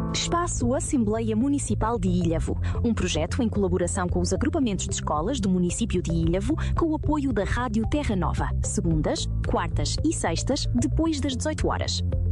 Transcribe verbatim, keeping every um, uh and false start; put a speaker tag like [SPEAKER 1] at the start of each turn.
[SPEAKER 1] Espaço Assembleia Municipal de Ilhavo, um projeto em colaboração com os agrupamentos de escolas do município de Ilhavo, com o apoio da Rádio Terra Nova, segundas, quartas e sextas, depois das dezoito horas.